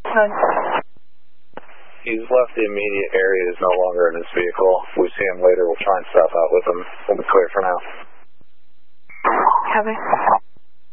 He's left the immediate area. He's no longer in his vehicle. If we see him later, we'll try and stop out with him. We'll be clear for now. Copy.